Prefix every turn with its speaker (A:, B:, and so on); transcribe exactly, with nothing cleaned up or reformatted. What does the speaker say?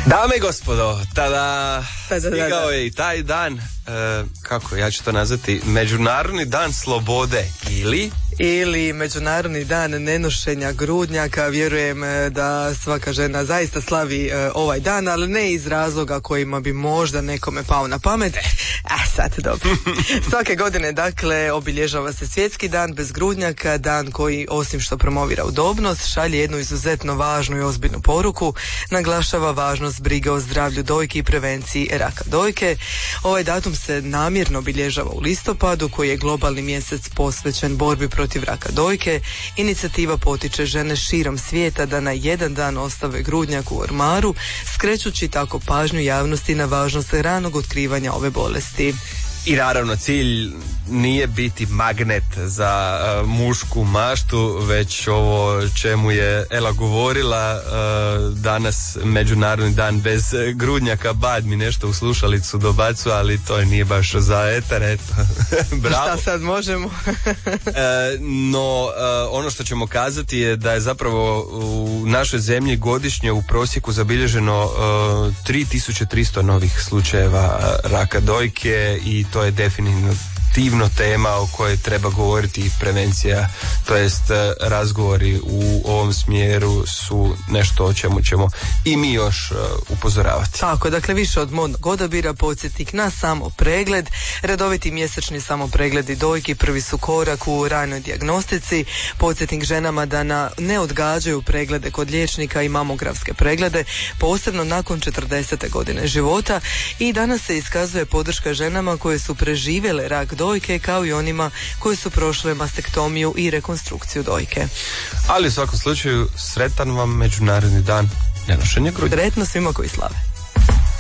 A: Dame i gospodo, tada
B: Tada, da,
A: stigao
B: da.
A: je i taj dan, e, kako ja ću to nazvati, Međunarodni dan slobode ili...
B: Ili Međunarodni dan nenošenja grudnjaka. Vjerujem e, da svaka žena zaista slavi e, ovaj dan, ali ne iz razloga kojima bi možda nekome pao na pamet. A sad, dobro. Svake godine, dakle, obilježava se svjetski dan bez grudnjaka, dan koji, osim što promovira udobnost, šalje jednu izuzetno važnu i ozbiljnu poruku, naglašava važnost brige o zdravlju dojki i prevenciji raka dojke. Ovaj datum se namjerno obilježava u listopadu, koji je globalni mjesec posvećen borbi protiv raka dojke. Inicijativa potiče žene širom svijeta da na jedan dan ostave grudnjak u ormaru, skrećući tako pažnju javnosti na važnost ranog otkrivanja ove bolesti.
A: I naravno cilj nije biti magnet za uh, mušku maštu, već ovo čemu je Ela govorila, uh, danas Međunarodni dan bez grudnjaka. Bad mi nešto u slušalicu dobacu, ali to nije baš za etar, eto. Bravo.
B: Šta sad možemo?
A: uh, no, uh, ono što ćemo kazati je da je zapravo u našoj zemlji godišnje u prosjeku zabilježeno uh, tri tisuće tristo novih slučajeva raka dojke i to je definitivno tema o kojoj treba govoriti i prevencija, to jest razgovori u ovom smjeru su nešto o čemu ćemo i mi još upozoravati.
B: Tako, dakle više od modnog odabira, podsjetnik na samo pregled, redoviti mjesečni samopregledi dojki prvi su korak u ranoj dijagnostici, podsjetnik ženama da na, ne odgađaju preglede kod liječnika i mamografske preglede, posebno nakon četrdesete godine života, i danas se iskazuje podrška ženama koje su preživjele rak dojke, kao i onima koji su prošle mastektomiju i rekonstrukciju dojke.
A: Ali u svakom slučaju sretan vam Međunarodni dan nenošenja grudnjaka.
B: Sretno svima koji slave.